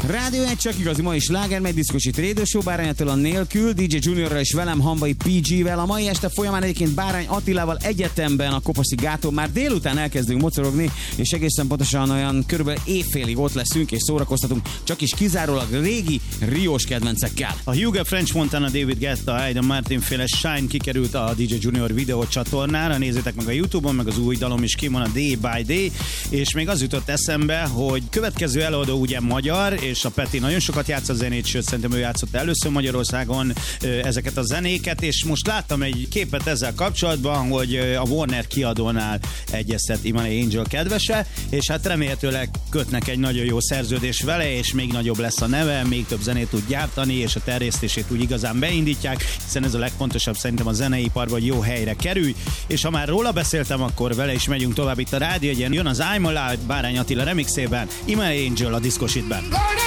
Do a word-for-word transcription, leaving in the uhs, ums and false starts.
Rádió egy csak igazi mai sláger, megy diszkosít Radio Show, Bárány Attila nélkül, dé dzsé Juniorral és velem, Hamvai pé gé-vel. A mai este folyamán egyébként Bárány Attilával egyetemben a Kopaszi gáton már délután elkezdünk mocorogni, és egészen pontosan olyan körülbelül évfélig ott leszünk és szórakoztatunk, csak is kizárólag régi riós kedvencekkel. A Hugo French Montana, David Guetta, Aidan Martin féle Shine kikerült a dé dzsé Junior videó csatornára, nézzétek meg a YouTube-on, meg az új dalom is kimon, a Day by Day, és még az jutott eszembe, hogy következő előadó ugye magyar, és a Peti nagyon sokat játsz a zenét, sőt szerintem ő játszott először Magyarországon ezeket a zenéket, és most láttam egy képet ezzel kapcsolatban, hogy a Warner kiadónál egyeztet Imani Angel kedvese, és hát remélhetőleg kötnek egy nagyon jó szerződés vele, és még nagyobb lesz a neve, még több zenét tud gyártani, és a terjesztését úgy igazán beindítják, hiszen ez a legfontosabb szerintem a zeneiparban, hogy jó helyre kerülj, és ha már róla beszéltem, akkor vele is megyünk tovább itt a rádió, jön az I'm Alive Bárány Attila remixében, Imani Angel a Discos Hitben.